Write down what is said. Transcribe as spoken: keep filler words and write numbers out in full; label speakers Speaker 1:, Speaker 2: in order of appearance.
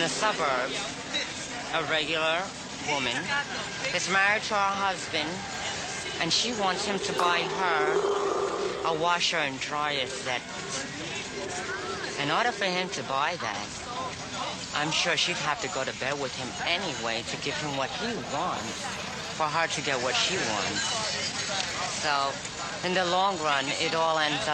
Speaker 1: suburbs, a regular woman is married to her husband, and she wants him to buy her a washer and dryer set. In order for him to buy that, I'm sure she'd have to go to bed with him anyway to give him what he wants, for her to get what she wants. So, in the long run, it all ends up